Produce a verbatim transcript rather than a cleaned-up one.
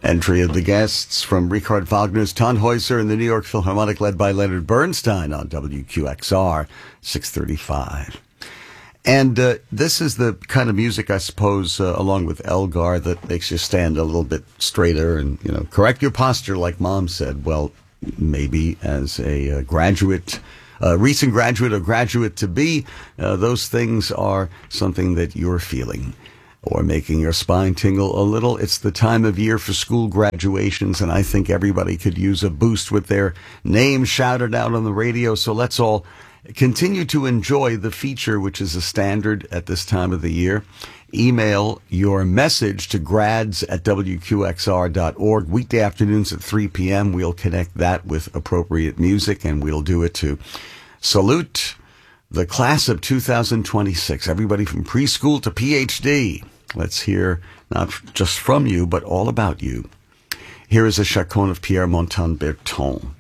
Entry of the guests from Richard Wagner's Tannhäuser and the New York Philharmonic, led by Leonard Bernstein on W Q X R six thirty-five. And uh, this is the kind of music, I suppose, uh, along with Elgar, that makes you stand a little bit straighter and, you know, correct your posture, like Mom said. Well, maybe as a uh, graduate, uh, recent graduate or graduate to be, uh, those things are something that you're feeling or making your spine tingle a little. It's the time of year for school graduations, and I think everybody could use a boost with their name shouted out on the radio. So let's all continue to enjoy the feature, which is a standard at this time of the year. Email your message to grads at W Q X R dot org. Weekday afternoons at three p.m. We'll connect that with appropriate music, and we'll do it to salute the class of two thousand twenty-six. Everybody from preschool to P H D. Let's hear not just from you, but all about you. Here is a chaconne of Pierre Montan Berton.